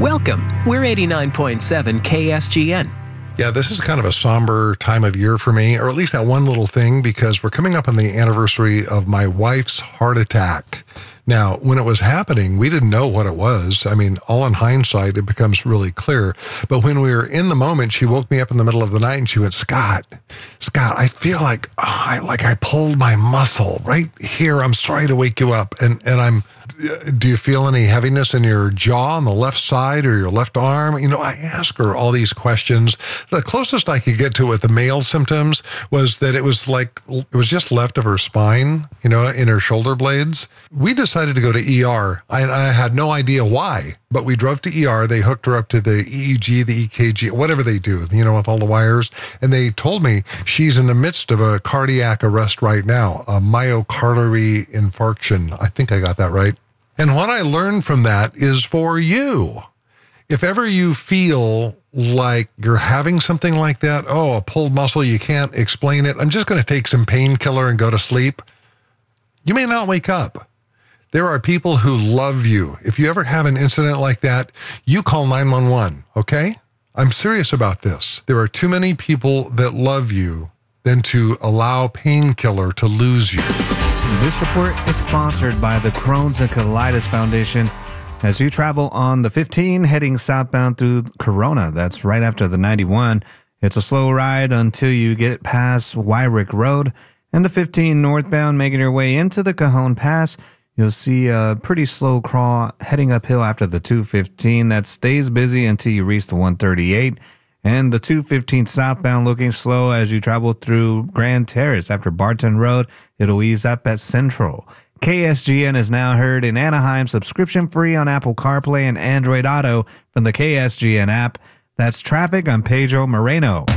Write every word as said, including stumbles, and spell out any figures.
Welcome. We're eighty-nine point seven K S G N. Yeah, this is kind of a somber time of year for me, or at least that one little thing, because we're coming up on the anniversary of my wife's heart attack. Now, when it was happening, we didn't know what it was. I mean, all in hindsight, it becomes really clear. But when we were in the moment, she woke me up in the middle of the night and she went, Scott, Scott, I feel like, oh, I, like I pulled my muscle right here. I'm sorry to wake you up. And, and I'm, do you feel any heaviness in your jaw on the left side or your left arm? You know, I asked her all these questions. The closest I could get to it with the male symptoms was that it was like, it was just left of her spine, you know, in her shoulder blades. We decided to go to E R. I, I had no idea why, but we drove to E R. They hooked her up to the E E G, the E K G, whatever they do, you know, with all the wires. And they told me she's in the midst of a cardiac arrest right now, a myocardial infarction. I think I got that right. And what I learned from that is for you. If ever you feel like you're having something like that, oh, a pulled muscle, you can't explain it, I'm just going to take some painkiller and go to sleep. You may not wake up. There are people who love you. If you ever have an incident like that, you call nine one one, okay? I'm serious about this. There are too many people that love you than to allow painkiller to lose you. This report is sponsored by the Crohn's and Colitis Foundation. As you travel on the fifteen heading southbound through Corona, that's right after the ninety-one, it's a slow ride until you get past Wyrick Road. And the fifteen northbound, making your way into the Cajon Pass, you'll see a pretty slow crawl heading uphill after the two fifteen that stays busy until you reach the one thirty-eight. And the two fifteen southbound looking slow as you travel through Grand Terrace after Barton Road. It'll ease up at Central. K S G N is now heard in Anaheim, subscription free on Apple CarPlay and Android Auto from the K S G N app. That's traffic on Pedro Moreno.